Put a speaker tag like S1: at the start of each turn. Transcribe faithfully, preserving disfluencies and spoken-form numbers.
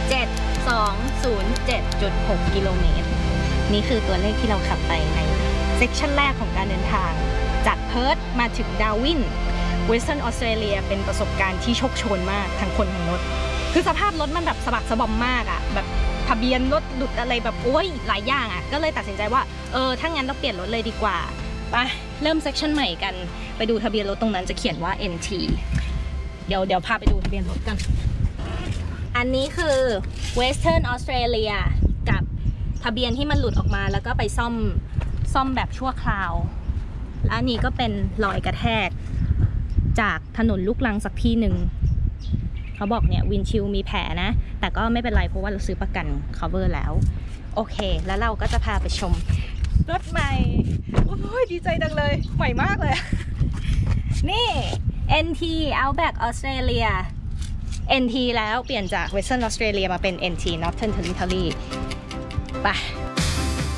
S1: เจ็ดสองศูนย์เจ็ดจุดหกกิโลเมตรนี่คือตัวเลขที่เราขับไปในเซกชันแรกของการเดินทางจากเพิร์ธมาถึงดาร์วินเวสเทิร์นออสเตรเลียเป็นประสบการณ์ที่โชคโชนมากทั้งคนทั้งรถคือสภาพรถมันแบบสะบักสะบอมมากอะแบบทะเบียนรถหลุดอะไรแบบโอ้ยหลายอย่างอะก็เลยตัดสินใจว่าเออถ้างั้นเราเปลี่ยนรถเลยดีกว่าไปเริ่มเซกชันใหม่กันไปดูทะเบียนรถตรงนั้นจะเขียนว่า เอ็น ที เดี๋ยวเดี๋ยวพาไปดูทะเบียนรถกันอันนี้คือ Western Australia กับทะเบียนที่มันหลุดออกมาแล้วก็ไปซ่อมซ่อมแบบชั่วคราวแล้วนี่ก็เป็นรอยกระแทกจากถนนลูกรังสักที่หนึ่งเขาบอกเนี่ยวินชิลมีแผลนะแต่ก็ไม่เป็นไรเพราะว่าเราซื้อประกัน cover แล้วโอเคแล้วเราก็จะพาไปชมรถใหม่โอ้ยดีใจจังเลยใหม่มากเลยนี่ เอ็น ที Outback Australia เอ็น ที แล้วเปลี่ยนจาก Western Australia มาเป็น เอ็น ที Northern Territory ไป